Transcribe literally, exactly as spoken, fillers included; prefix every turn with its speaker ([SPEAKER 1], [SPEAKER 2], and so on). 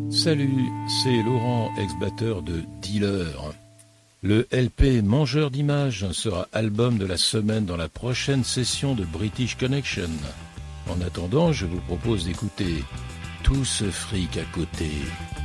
[SPEAKER 1] Salut, c'est Laurent, ex-batteur de Dealer. Le L P Mangeur d'images sera album de la semaine dans la prochaine session de British Connection. En attendant, je vous propose d'écouter Tout ce fric à côté.